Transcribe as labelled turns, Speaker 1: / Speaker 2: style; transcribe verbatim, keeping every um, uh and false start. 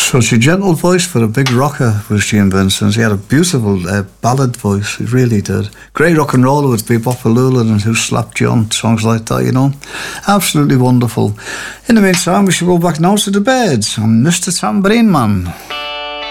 Speaker 1: Such a gentle voice for a big rocker was Gene Vincent. He had a beautiful uh, ballad voice, he really did. Great rock and roller with Bebop Lulin and Who Slapped You On, songs like that, you know. Absolutely wonderful. In the meantime, we should go back now to the Byrds and Mister Tambourine Man.